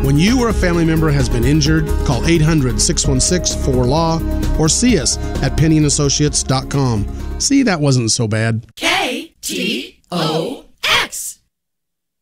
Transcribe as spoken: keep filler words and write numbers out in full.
When you or a family member has been injured, call eight hundred, six one six, four L A W or see us at penny and associates dot com. See, that wasn't so bad. K T O